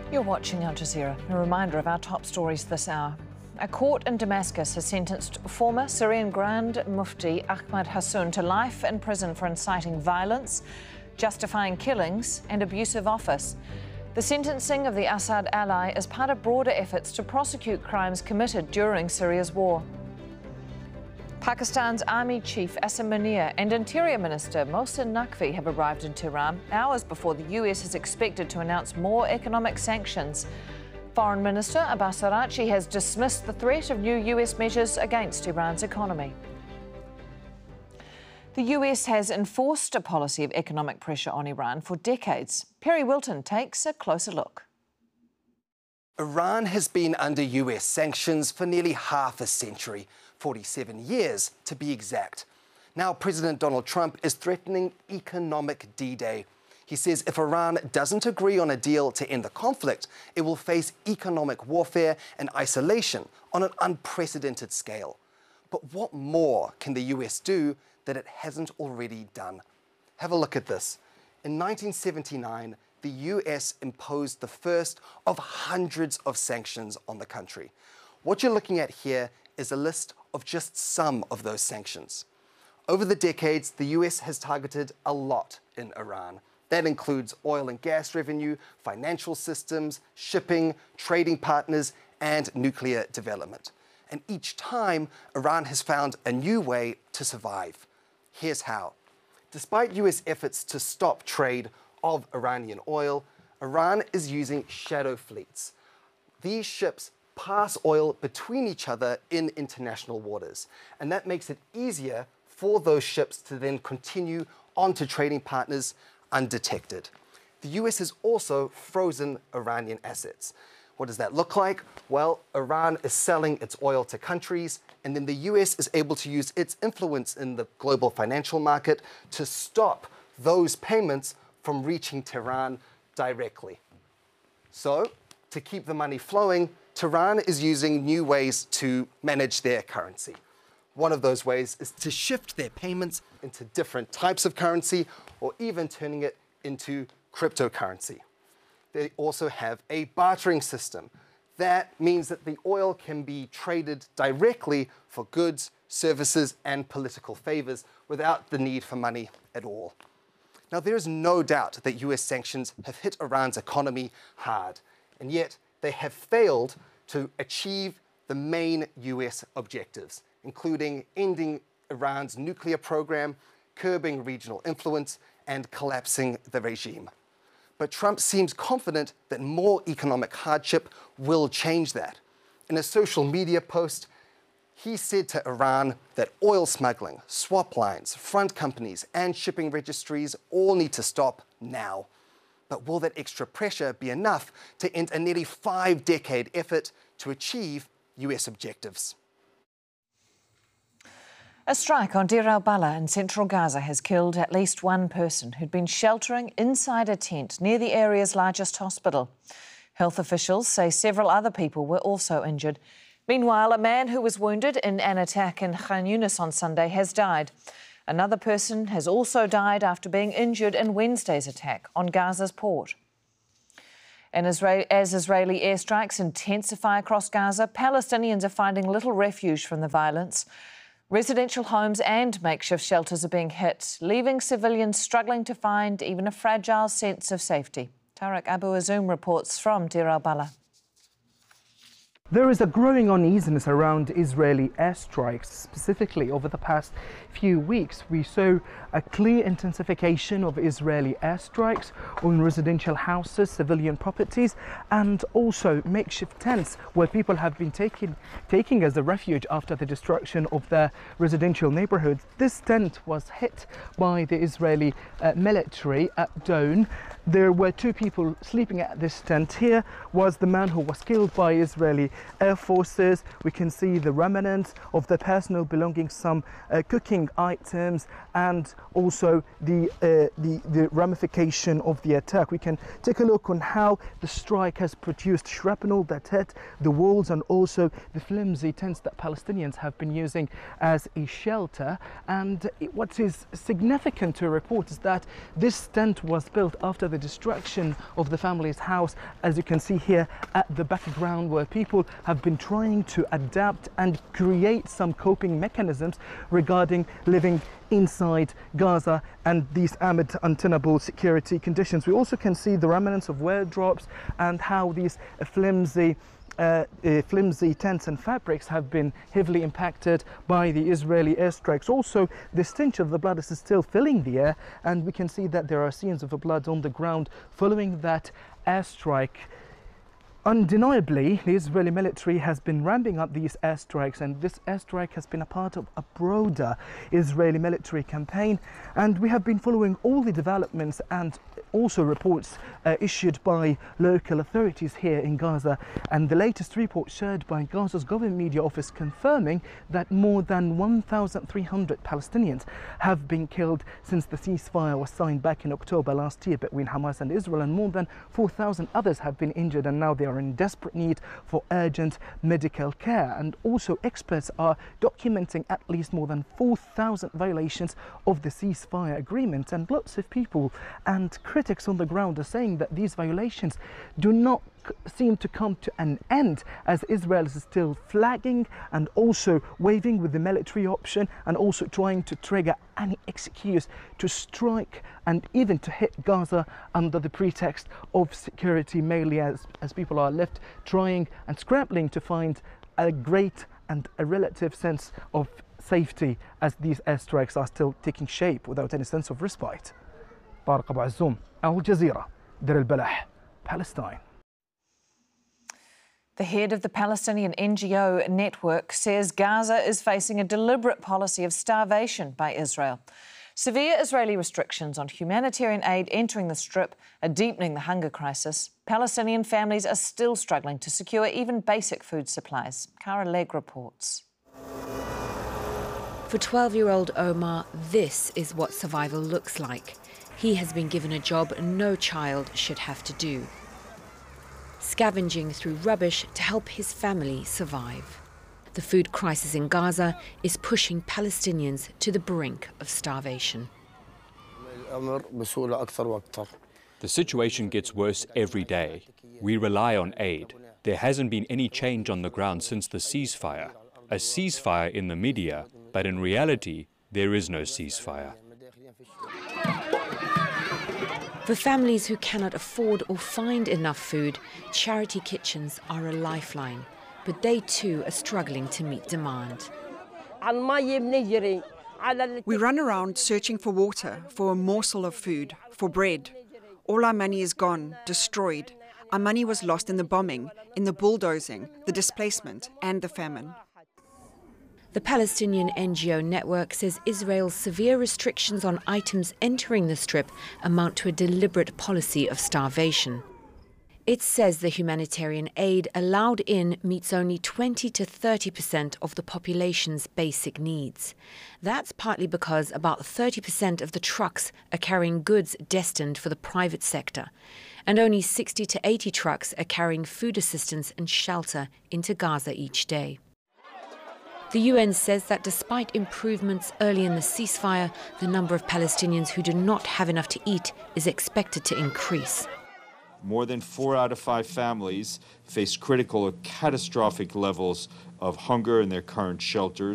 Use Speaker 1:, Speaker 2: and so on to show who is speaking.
Speaker 1: You're watching Al Jazeera. A reminder of our top stories this hour. A court in Damascus has sentenced former Syrian Grand Mufti Ahmad Hassoun to life in prison for inciting violence, justifying killings and abuse of office. The sentencing of the Assad ally is part of broader efforts to prosecute crimes committed during Syria's war. Pakistan's Army Chief Asim Munir and Interior Minister Mohsin Naqvi have arrived in Tehran hours before the US is expected to announce more economic sanctions. Foreign Minister Abbas Araghchi has dismissed the threat of new US measures against Iran's economy. The US has enforced a policy of economic pressure on Iran for decades. Perry Wilton takes a closer look.
Speaker 2: Iran has been under US sanctions for nearly half a century, 47 years to be exact. Now President Donald Trump is threatening economic D-Day. He says if Iran doesn't agree on a deal to end the conflict, it will face economic warfare and isolation on an unprecedented scale. But what more can the US do that it hasn't already done? Have a look at this. In 1979, the US imposed the first of hundreds of sanctions on the country. What you're looking at here is a list of just some of those sanctions. Over the decades, the US has targeted a lot in Iran. That includes oil and gas revenue, financial systems, shipping, trading partners, and nuclear development. And each time, Iran has found a new way to survive. Here's how. Despite US efforts to stop trade of Iranian oil, Iran is using shadow fleets. These ships pass oil between each other in international waters, and that makes it easier for those ships to then continue on to trading partners undetected. The US has also frozen Iranian assets. What does that look like? Well, Iran is selling its oil to countries, and then the US is able to use its influence in the global financial market to stop those payments from reaching Tehran directly. So, to keep the money flowing, Tehran is using new ways to manage their currency. One of those ways is to shift their payments into different types of currency or even turning it into cryptocurrency. They also have a bartering system. That means that the oil can be traded directly for goods, services, and political favors without the need for money at all. Now, there is no doubt that US sanctions have hit Iran's economy hard, and yet they have failed to achieve the main US objectives, including ending Iran's nuclear program, curbing regional influence, and collapsing the regime. But Trump seems confident that more economic hardship will change that. In a social media post, he said to Iran that oil smuggling, swap lines, front companies, and shipping registries all need to stop now. But will that extra pressure be enough to end a nearly 5-decade effort to achieve US objectives?
Speaker 1: A strike on Deir al-Balah in central Gaza has killed at least one person who'd been sheltering inside a tent near the area's largest hospital. Health officials say several other people were also injured. Meanwhile, a man who was wounded in an attack in Khan Yunis on Sunday has died. Another person has also died after being injured in Wednesday's attack on Gaza's port. And as Israeli airstrikes intensify across Gaza, Palestinians are finding little refuge from the violence. Residential homes and makeshift shelters are being hit, leaving civilians struggling to find even a fragile sense of safety. Tarek Abu Azoum reports from Deir al-Balah.
Speaker 3: There is a growing uneasiness around Israeli airstrikes. Specifically, over the past few weeks, we saw a clear intensification of Israeli airstrikes on residential houses, civilian properties, and also makeshift tents where people have been taking as a refuge after the destruction of their residential neighborhoods. This tent was hit by the Israeli military at dawn. There were two people sleeping at this tent. Here was the man who was killed by Israeli air forces. We can see the remnants of the personal belongings, some cooking items, and also the ramification of the attack. We can take a look on how the strike has produced shrapnel that hit the walls and also the flimsy tents that Palestinians have been using as a shelter. And what is significant to report is that this tent was built after the destruction of the family's house, as you can see here at the background, where people have been trying to adapt and create some coping mechanisms regarding living inside Gaza and these amid untenable security conditions. We also can see the remnants of wardrobes and how these flimsy tents and fabrics have been heavily impacted by the Israeli airstrikes. Also, the stench of the blood is still filling the air, and we can see that there are scenes of blood on the ground following that airstrike. Undeniably, the Israeli military has been ramping up these airstrikes, and this airstrike has been a part of a broader Israeli military campaign. And we have been following all the developments and also reports issued by local authorities here in Gaza. And the latest report shared by Gaza's government media office confirming that more than 1,300 Palestinians have been killed since the ceasefire was signed back in October last year between Hamas and Israel, and more than 4,000 others have been injured, and now they are in desperate need for urgent medical care. And also, experts are documenting at least more than 4,000 violations of the ceasefire agreement, and lots of people and critics on the ground are saying that these violations do not seem to come to an end, as Israel is still flagging and also waving with the military option, and also trying to trigger any excuse to strike and even to hit Gaza under the pretext of security, mainly as people are left trying and scrambling to find a great and a relative sense of safety as these airstrikes are still taking shape without any sense of respite. طارق أبو عزوم, Al Jazeera, Deir al-Balah, Palestine.
Speaker 1: The head of the Palestinian NGO network says Gaza is facing a deliberate policy of starvation by Israel. Severe Israeli restrictions on humanitarian aid entering the Strip are deepening the hunger crisis. Palestinian families are still struggling to secure even basic food supplies. Cara Legg reports.
Speaker 4: For 12-year-old Omar, this is what survival looks like. He has been given a job no child should have to do: scavenging through rubbish to help his family survive. The food crisis in Gaza is pushing Palestinians to the brink of starvation.
Speaker 5: The situation gets worse every day. We rely on aid. There hasn't been any change on the ground since the ceasefire. A ceasefire in the media, but in reality, there is no ceasefire.
Speaker 4: For families who cannot afford or find enough food, charity kitchens are a lifeline, but they too are struggling to meet demand.
Speaker 6: We run around searching for water, for a morsel of food, for bread. All our money is gone, destroyed. Our money was lost in the bombing, in the bulldozing, the displacement, and the famine.
Speaker 4: The Palestinian NGO network says Israel's severe restrictions on items entering the Strip amount to a deliberate policy of starvation. It says the humanitarian aid allowed in meets only 20 to 30% of the population's basic needs. That's partly because about 30% of the trucks are carrying goods destined for the private sector, and only 60 to 80 trucks are carrying food assistance and shelter into Gaza each day. The UN says that despite improvements early in the ceasefire, the number of Palestinians who do not have enough to eat is expected to increase.
Speaker 7: More than 4 out of 5 families face critical or catastrophic levels of hunger in their current shelters.